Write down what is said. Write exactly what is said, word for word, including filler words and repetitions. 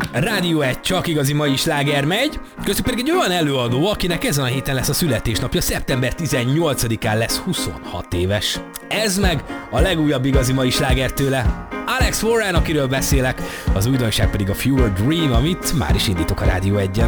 Rádió egy csak igazi mai sláger megy, köztük pedig egy olyan előadó, akinek ezen a héten lesz a születésnapja, szeptember tizennyolcadikán lesz huszonhat éves. Ez meg a legújabb igazi mai sláger tőle. Alex Warren, akiről beszélek, az újdonság pedig a Fewer Dream, amit már is indítok a Rádió egyen.